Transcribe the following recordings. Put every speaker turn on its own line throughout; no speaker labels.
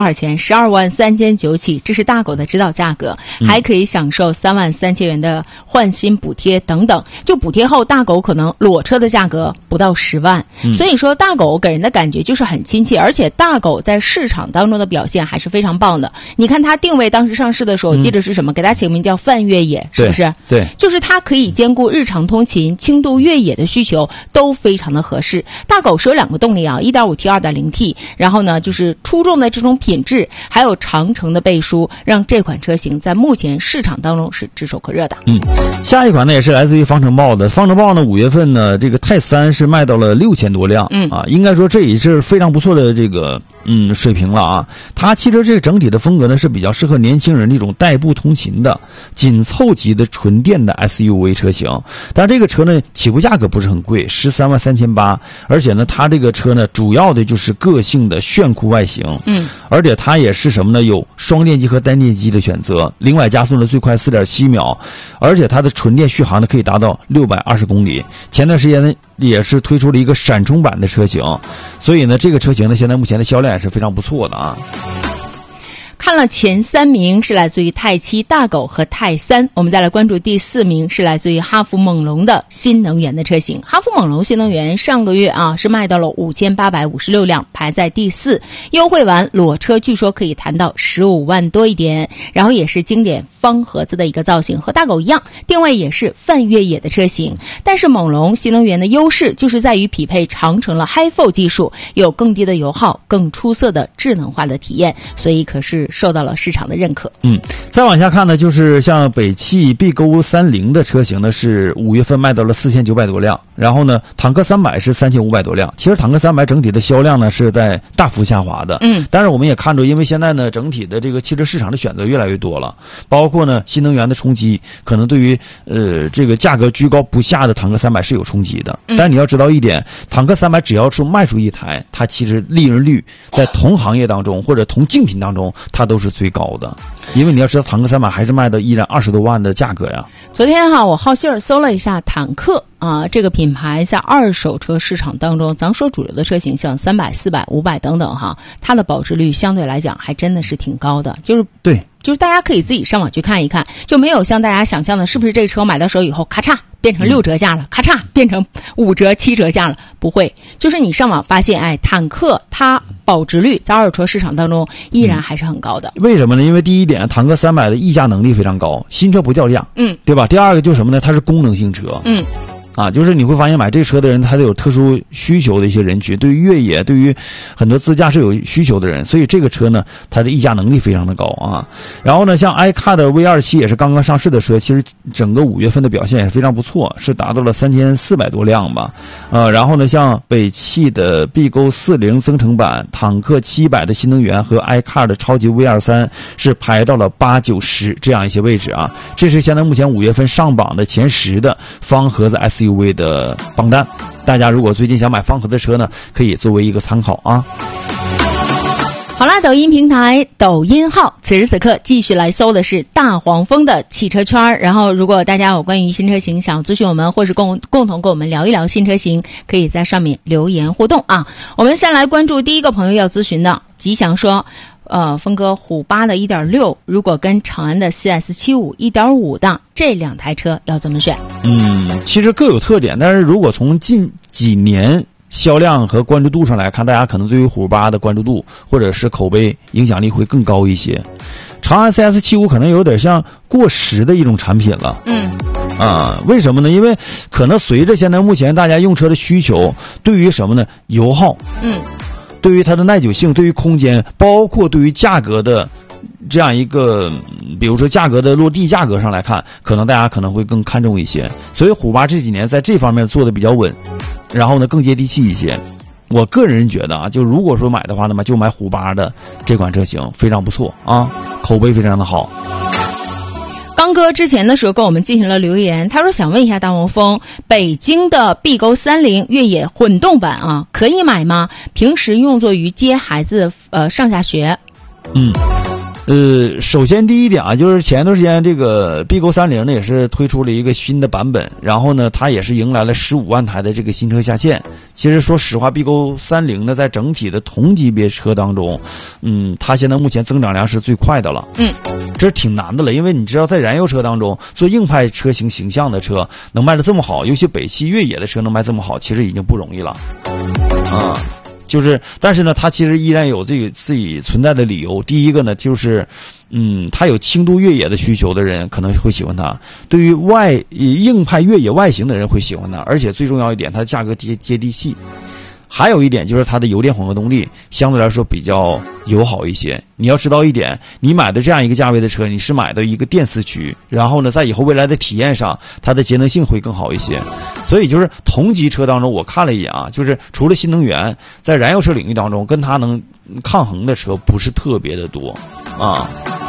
多少钱？12.399万起，这是大狗的指导价格，还可以享受3.3万元的换新补贴等等。就补贴后，大狗可能裸车的价格不到10万，所以说大狗给人的感觉就是很亲切，而且大狗在市场当中的表现还是非常棒的。你看它定位当时上市的时候，记得是什么？给它起个名叫泛越野，是不是？
对，
就是它可以兼顾日常通勤、轻度越野的需求，都非常的合适。大狗是有2个动力啊，1.5T、2.0T， 然后呢就是出众的这种品质，还有长城的背书，让这款车型在目前市场当中是炙手可热的。
下一款呢也是来自于方程豹的。方程豹呢5月份呢这个泰3是卖到了6000多辆，应该说这也是非常不错的这个水平了啊。它汽车这个整体的风格呢是比较适合年轻人那种代步通勤的紧凑级的纯电的 SUV 车型。但这个车呢起步价格不是很贵，13.38万，而且呢它这个车呢主要的就是个性的炫酷外形，而且它也是什么呢？有双电机和单电机的选择，另外加速呢最快4.7秒，而且它的纯电续航呢可以达到620公里。前段时间呢也是推出了一个闪充版的车型，所以呢这个车型呢现在目前的销量也是非常不错的啊。
看了前3名是来自于泰7、大狗和泰3，我们再来关注第4名是来自于哈弗猛龙的新能源的车型。哈弗猛龙新能源上个月是卖到了5856辆，排在第4，优惠完裸车据说可以谈到15万多一点，然后也是经典方盒子的一个造型，和大狗一样，定位也是泛越野的车型。但是猛龙新能源的优势就是在于匹配长城了 HiFi 技术，有更低的油耗、更出色的智能化的体验，所以可是受到了市场的认可。
再往下看呢，就是像北汽碧沟30的车型呢，是5月份卖到了4900多辆，然后呢，坦克300是3500多辆。其实坦克300整体的销量呢是在大幅下滑的，但是我们也看出，因为现在呢整体的这个汽车市场的选择越来越多了，包括呢新能源的冲击，可能对于这个价格居高不下的坦克300是有冲击的。但你要知道一点，坦克300只要是卖出一台，它其实利润率在同行业当中或者同竞品当中，它都是最高的。因为你要知道坦克300还是卖的依然20多万的价格呀。
昨天我好心儿搜了一下坦克这个品牌在二手车市场当中，咱说主流的车型像300、400、500等等它的保值率相对来讲还真的是挺高的。就是大家可以自己上网去看一看，就没有像大家想象的是不是这个车买到手以后咔嚓变成6折价了，咔嚓变成5折、7折价了，不会。就是你上网发现坦克它保值率在二手车市场当中依然还是很高的。
为什么呢？因为第一点，坦克300的溢价能力非常高，新车不掉价，对吧？第二个就是什么呢？它是功能性车，就是你会发现买这车的人他都有特殊需求的一些人群，对于越野、对于很多自驾是有需求的人，所以这个车呢它的溢价能力非常的高啊。然后呢像 iCar 的 V27 也是刚刚上市的车，其实整个5月份的表现也是非常不错，是达到了3400多辆吧。然后呢像北汽的碧沟40增程版、坦克700的新能源和 iCar 的超级 V23 是排到了8、9、10这样一些位置啊。这是现在目前5月份上榜的前10的方盒子 SUV 的榜单，大家如果最近想买方盒子车呢，可以作为一个参考啊。
好啦，抖音平台抖音号此时此刻继续来搜的是大黄蜂的汽车圈，然后如果大家有关于新车型想咨询我们，或是共同跟我们聊一聊新车型，可以在上面留言互动啊。我们先来关注第一个朋友要咨询的吉祥说，峰哥虎8的 1.6 如果跟长安的 CS75 1.5 的这2台车要怎么选？
其实各有特点，但是如果从近几年销量和关注度上来看，大家可能对于虎8的关注度或者是口碑影响力会更高一些。长安 CS75 可能有点像过时的一种产品了。为什么呢？因为可能随着现在目前大家用车的需求，对于什么呢？油耗，对于它的耐久性，对于空间，包括对于价格的这样一个，比如说价格的落地价格上来看，可能大家可能会更看重一些。所以虎8这几年在这方面做的比较稳，然后呢更接地气一些。我个人觉得就如果说买的话呢，就买虎8的这款车型非常不错啊，口碑非常的好。
刚哥之前的时候跟我们进行了留言，他说想问一下大黄蜂，北京的碧沟30越野混动版可以买吗？平时用作于接孩子上下学。
首先第一点啊，就是前一段时间这个 BQ30呢也是推出了一个新的版本，然后呢它也是迎来了15万台的这个新车下线。其实说实话 BQ30呢在整体的同级别车当中，它现在目前增长量是最快的了。这是挺难的了，因为你知道在燃油车当中做硬派车型形象的车能卖得这么好，尤其北汽越野的车能卖这么好，其实已经不容易了啊。但是呢，它其实依然有这个自己存在的理由。第一个呢，就是它有轻度越野的需求的人可能会喜欢它，对于硬派越野外形的人会喜欢它，而且最重要一点，它价格接地气。还有一点就是它的油电混合动力相对来说比较友好一些。你要知道一点，你买的这样一个价位的车，你是买的一个电四驱，然后呢在以后未来的体验上它的节能性会更好一些。所以就是同级车当中我看了一眼啊，就是除了新能源，在燃油车领域当中跟它能抗衡的车不是特别的多啊。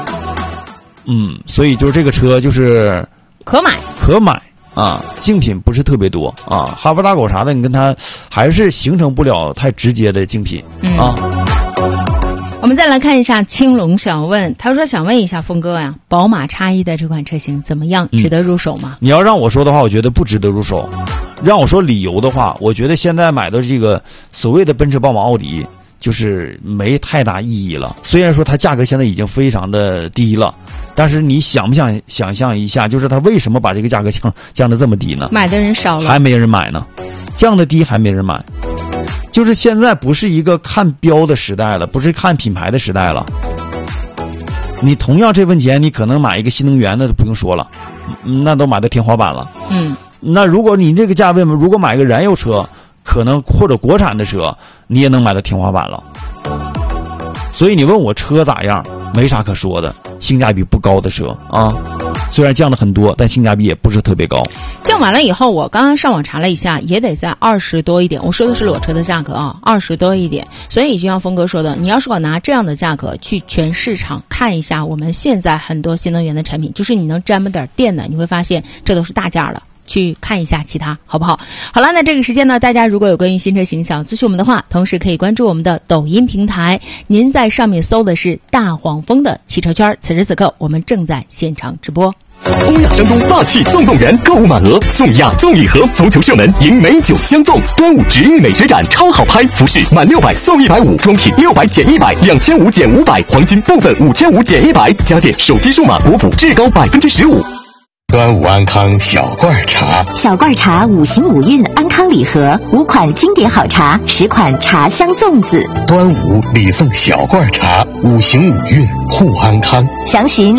所以就是这个车就是可买啊，竞品不是特别多啊，哈弗大狗啥的，你跟它还是形成不了太直接的竞品啊。
我们再来看一下青龙想问，他说想问一下峰哥呀，宝马X1的这款车型怎么样，值得入手吗？
你要让我说的话，我觉得不值得入手。让我说理由的话，我觉得现在买的这个所谓的奔驰、宝马、奥迪就是没太大意义了。虽然说它价格现在已经非常的低了，但是你想不想想象一下，就是它为什么把这个价格降得这么低呢？
买的人少了，
还没人买呢，降得低还没人买。就是现在不是一个看标的时代了，不是看品牌的时代了。你同样这份钱，你可能买一个新能源的不用说了，那都买到天花板了。那如果你这个价位嘛，如果买个燃油车，可能或者国产的车，你也能买到天花板了。所以你问我车咋样，没啥可说的，性价比不高的车啊。虽然降了很多，但性价比也不是特别高。
降完了以后，我刚刚上网查了一下，也得在20多一点。我说的是裸车的价格啊，20多一点。所以就像峰哥说的，你要是我拿这样的价格去全市场看一下，我们现在很多新能源的产品，就是你能沾点电的，你会发现这都是大价了。去看一下其他好不好？好了，那这个时间呢，大家如果有关于新车型想咨询我们的话，同时可以关注我们的抖音平台，您在上面搜的是大黄蜂的汽车圈。此时此刻我们正在现场直播。
欧亚山东大气送动员，购物满额送亚赠礼盒，足球射门赢美酒相送，端午直运美学展超好拍，服饰满600送150，装品600减100，2500减500，黄金部分5500减100，家电手机数码国补至高15%。
端午安康小罐茶，
小罐茶5行5运安康礼盒，5款经典好茶，10款茶香粽子。
端午礼送小罐茶，5行5运护安康。
详询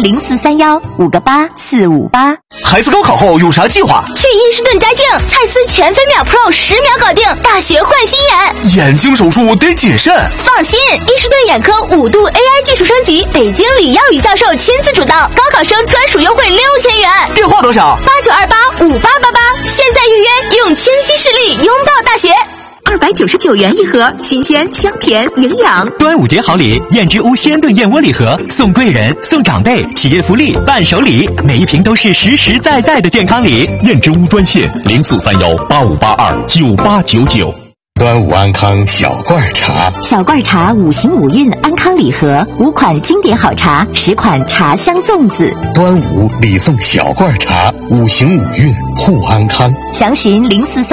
0431-58458。
孩子高考后有啥计划？
去伊士顿摘镜，蔡司全飞秒 Pro 10秒搞定，大学换新眼。
眼睛手术得谨慎。
放心，伊士顿眼科5度 AI 技术升级，北京李耀宇教授亲自主导，高考生专属优惠6000元。
电话多少
？89285888，现在预约，用清晰视力拥抱大学。
299元一盒，新鲜、香甜、营养。
端午节好礼，燕之屋鲜炖燕窝礼盒，送贵人、送长辈，企业福利、伴手礼，每一瓶都是实实在在的健康礼。燕之屋专线043185829899。
端午安康小罐茶，
小罐茶5行5运安康礼盒，5款经典好茶，10款茶香粽子。
端午礼送小罐茶，5行5运护安康。
详询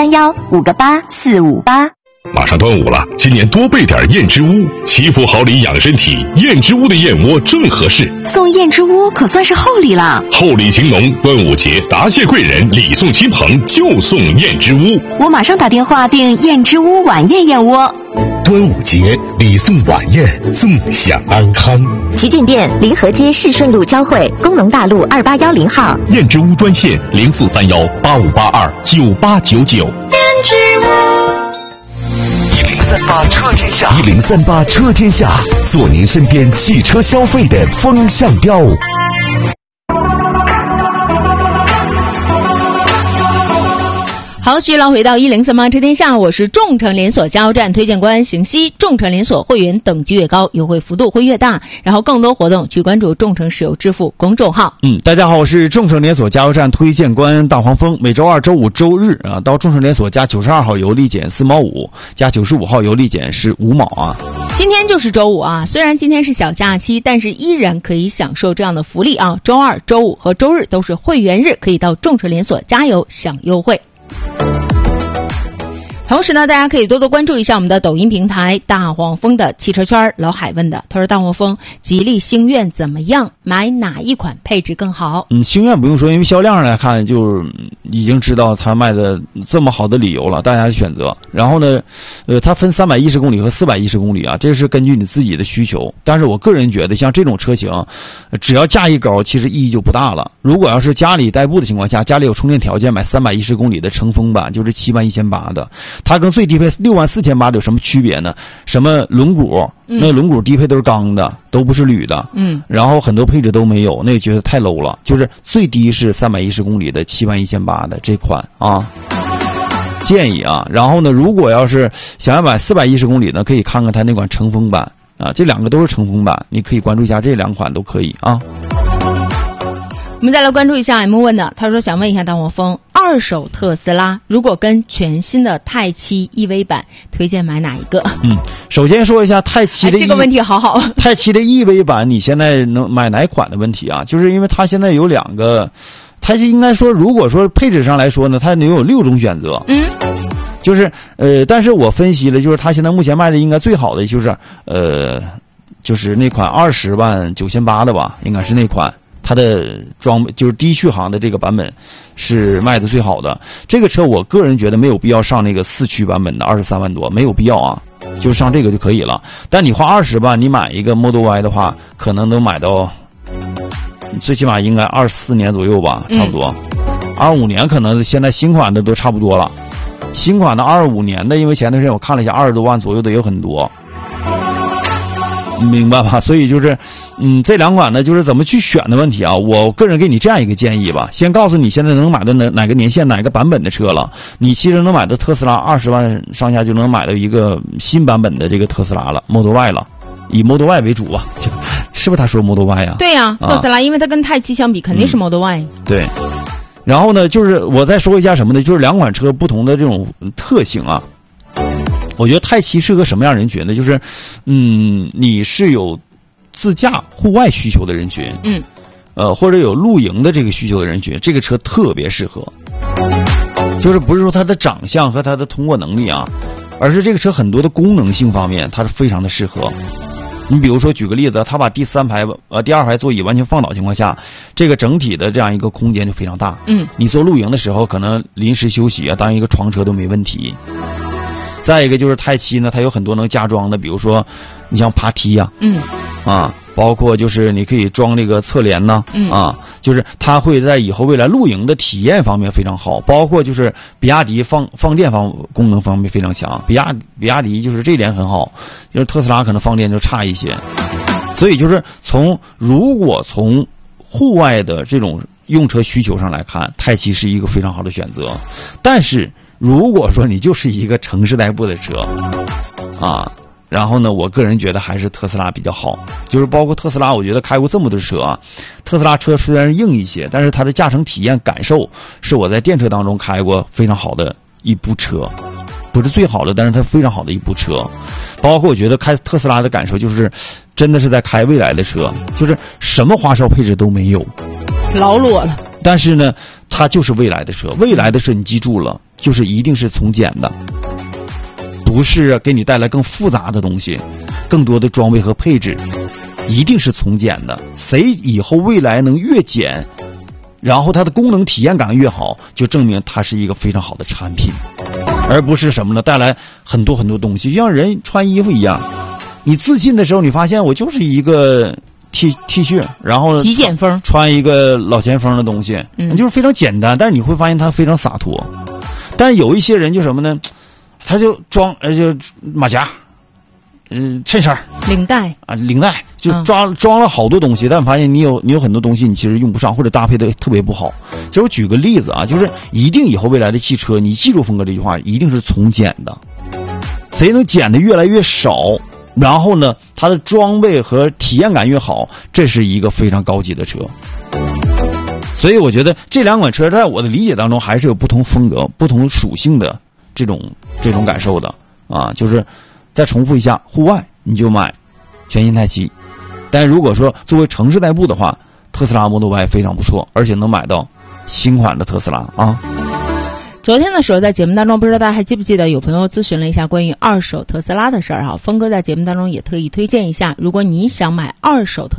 0431-58458。
马上端午了，今年多备点燕之屋，祈福好礼养身体，燕之屋的燕窝正合适。
送燕之屋可算是厚礼了，
厚礼情浓，端午节答谢贵人，礼送亲朋，就送燕之屋。
我马上打电话订燕之屋晚宴燕窝。
端午节礼送晚宴，纵享安康。
旗舰店临河街市顺路交汇，工农大路2810号。
燕之屋专线043185829899。
燕之屋。
1038车天下
，1038车天下，做您身边汽车消费的风向标。
好好，继续来回到103汽车天下，我是众诚连锁加油站推荐官邢西。众诚连锁会员等级越高，优惠幅度会越大。然后更多活动去关注众诚石油支付公众号。
大家好，我是众诚连锁加油站推荐官大黄蜂。每周二、周五、周日啊，到众诚连锁加92号油立减4毛5，加95号油立减是5毛啊。
今天就是周五啊，虽然今天是小假期，但是依然可以享受这样的福利啊。周二、周五和周日都是会员日，可以到众诚连锁加油享优惠。同时呢，大家可以多多关注一下我们的抖音平台大黄蜂的汽车圈。老海问的，他说大黄蜂吉利星愿怎么样，买哪一款配置更好？星
愿不用说，因为销量上来看就已经知道它卖的这么好的理由了，大家选择。然后呢它分310公里和410公里啊，这是根据你自己的需求。但是我个人觉得像这种车型只要价一高，其实意义就不大了。如果要是家里代步的情况下，家里有充电条件，买310公里的乘风版就是71800的，它跟最低配64800有什么区别呢？什么轮毂，那轮毂低配都是钢的，都不是铝的，然后很多配置都没有，那觉得太 low 了。就是最低是310公里的71800的这款啊，建议啊。然后呢，如果要是想要买410公里呢，可以看看它那款乘风版啊，这两个都是乘风版，你可以关注一下这两款都可以啊。
我们再来关注一下 M 问的，他说想问一下大黄蜂，二手特斯拉如果跟全新的泰7 EV 版，推荐买哪一个？
首先说一下泰7的
这个问题好
泰7的 EV 版你现在能买哪款的问题啊？就是因为它现在有两个，它应该说如果说配置上来说呢，它能有6种选择。就是但是我分析了，就是它现在目前卖的应该最好的就是那款209800的吧，应该是那款。它的装备就是低续航的这个版本是卖的最好的。这个车我个人觉得没有必要上那个4驱版本的23万多，没有必要啊，就上这个就可以了。但你花20万，你买一个 Model Y 的话，可能能买到最起码应该24年左右吧，差不多。25年可能现在新款的都差不多了。新款的25年的，因为前段时间我看了一下，20多万左右的有很多。明白吧？所以就是这两款呢，就是怎么去选的问题啊。我个人给你这样一个建议吧，先告诉你现在能买的哪个年限哪个版本的车了。你其实能买的特斯拉20万上下就能买到一个新版本的这个特斯拉了 Model Y 了，以 Model Y 为主吧。是不是他说 Model Y 啊？
对呀，特斯拉因为它跟泰7相比肯定是 Model Y。
对。然后呢，就是我再说一下什么呢？就是两款车不同的这种特性啊。我觉得泰7适合什么样人群呢？就是你是有自驾户外需求的人群，或者有露营的这个需求的人群，这个车特别适合。就是不是说它的长相和它的通过能力啊，而是这个车很多的功能性方面它是非常的适合。你比如说举个例子，它把第二排座椅完全放倒情况下，这个整体的这样一个空间就非常大。你做露营的时候可能临时休息啊，当一个床车都没问题。再一个就是泰7呢，它有很多能加装的，比如说你像爬梯呀，包括就是你可以装这个侧帘呢，就是它会在以后未来露营的体验方面非常好，包括就是比亚迪放电功能方面非常强，比亚迪就是这一点很好，就是特斯拉可能放电就差一些，所以就是如果从户外的这种用车需求上来看，泰7是一个非常好的选择。但是如果说你就是一个城市代步的车啊，然后呢，我个人觉得还是特斯拉比较好。就是包括特斯拉，我觉得开过这么多车啊，特斯拉车虽然硬一些，但是它的驾乘体验感受是我在电车当中开过非常好的一部车，不是最好的，但是它非常好的一部车。包括我觉得开特斯拉的感受就是真的是在开未来的车，就是什么花哨配置都没有，
老裸了。
但是呢，它就是未来的车。未来的车你记住了，就是一定是从简的，不是给你带来更复杂的东西，更多的装备和配置，一定是从简的。谁以后未来能越简，然后它的功能体验感越好，就证明它是一个非常好的产品，而不是什么呢？带来很多很多东西，就像人穿衣服一样，你自信的时候，你发现我就是一个T 恤，然后
极简风，
穿一个老前锋的东西，就是非常简单，但是你会发现它非常洒脱。但有一些人就什么呢？他就装就马甲，衬衫、
领带，
就装了好多东西，但发现你有很多东西你其实用不上，或者搭配的特别不好。就我举个例子啊，就是一定以后未来的汽车，你记住峰哥这句话，一定是从简的，谁能减的越来越少，然后呢它的装备和体验感越好，这是一个非常高级的车。所以我觉得这两款车在我的理解当中还是有不同风格不同属性的这种感受的啊。就是再重复一下，户外你就买全新泰七，但如果说作为城市代步的话，特斯拉 Model Y 非常不错，而且能买到新款的特斯拉啊。
昨天的时候在节目当中，不知道大家还记不记得有朋友咨询了一下关于二手特斯拉的事儿哈，峰哥在节目当中也特意推荐一下，如果你想买二手特